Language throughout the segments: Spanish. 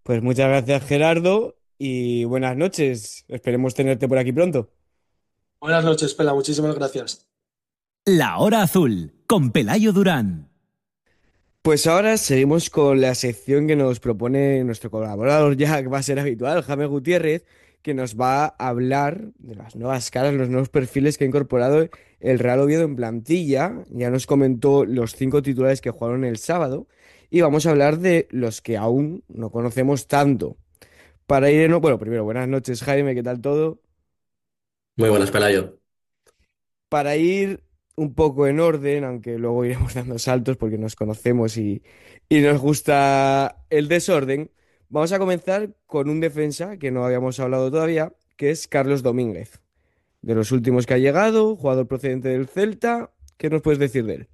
Pues muchas gracias, Gerardo, y buenas noches. Esperemos tenerte por aquí pronto. Buenas noches, Pela, muchísimas gracias. La Hora Azul, con Pelayo Durán. Pues ahora seguimos con la sección que nos propone nuestro colaborador ya, que va a ser habitual, Jaime Gutiérrez, que nos va a hablar de las nuevas caras, los nuevos perfiles que ha incorporado el Real Oviedo en plantilla. Ya nos comentó los 5 titulares que jugaron el sábado y vamos a hablar de los que aún no conocemos tanto. Para ir en... Bueno, primero, buenas noches, Jaime, ¿qué tal todo? Muy buenas, Pelayo. Para ir un poco en orden, aunque luego iremos dando saltos porque nos conocemos y nos gusta el desorden, vamos a comenzar con un defensa que no habíamos hablado todavía, que es Carlos Domínguez. De los últimos que ha llegado, jugador procedente del Celta, ¿qué nos puedes decir de él?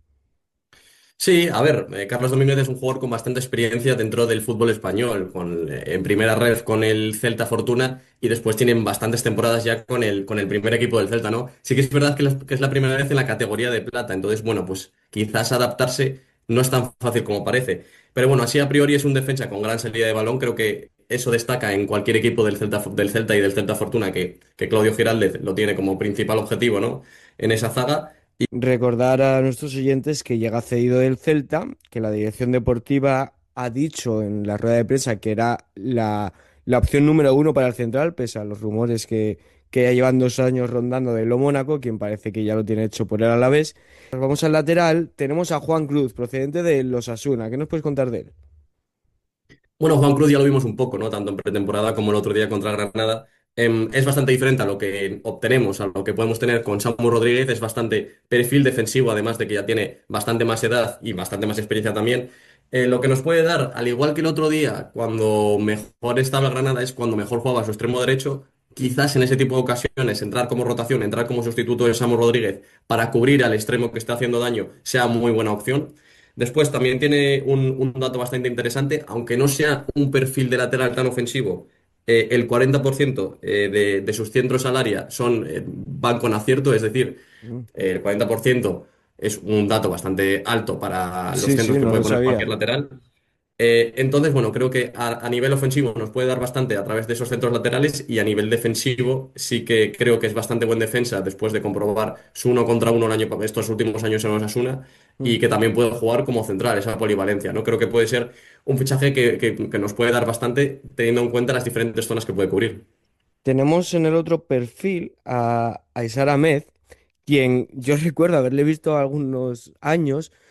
Sí, a ver, Carlos Domínguez es un jugador con bastante experiencia dentro del fútbol español, en primera red con el Celta Fortuna y después tienen bastantes temporadas ya con el primer equipo del Celta, ¿no? Sí que es verdad que es la primera vez en la categoría de plata, entonces, bueno, pues quizás adaptarse no es tan fácil como parece. Pero bueno, así a priori es un defensa con gran salida de balón, creo que eso destaca en cualquier equipo del Celta y del Celta Fortuna, que Claudio Giraldez lo tiene como principal objetivo, ¿no? En esa zaga. Recordar a nuestros oyentes que llega cedido del Celta, que la dirección deportiva ha dicho en la rueda de prensa que era la opción número uno para el central, pese a los rumores que ya llevan 2 años rondando de lo Mónaco, quien parece que ya lo tiene hecho por el Alavés. Nos vamos al lateral, tenemos a Juan Cruz, procedente de los Asuna. ¿Qué nos puedes contar de él? Bueno, Juan Cruz ya lo vimos un poco, ¿no? Tanto en pretemporada como el otro día contra Granada. Es bastante diferente a lo que obtenemos, a lo que podemos tener con Samu Rodríguez. Es bastante perfil defensivo, además de que ya tiene bastante más edad y bastante más experiencia también. Lo que nos puede dar, al igual que el otro día, cuando mejor estaba Granada, es cuando mejor jugaba su extremo derecho. Quizás en ese tipo de ocasiones, entrar como rotación, entrar como sustituto de Samu Rodríguez para cubrir al extremo que está haciendo daño, sea muy buena opción. Después también tiene un dato bastante interesante, aunque no sea un perfil de lateral tan ofensivo, el 40% de sus centros al área van con acierto, es decir, Mm. el 40% es un dato bastante alto para los Sí, centros sí, que no puede lo poner cualquier sabía. lateral. Entonces, bueno, creo que a nivel ofensivo nos puede dar bastante a través de esos centros laterales y a nivel defensivo sí que creo que es bastante buen defensa después de comprobar su uno contra uno estos últimos años en Osasuna Mm. y que también puede jugar como central, esa polivalencia, ¿no? Creo que puede ser un fichaje que nos puede dar bastante teniendo en cuenta las diferentes zonas que puede cubrir. Tenemos en el otro perfil a Aizar Ahmed, quien yo recuerdo haberle visto algunos años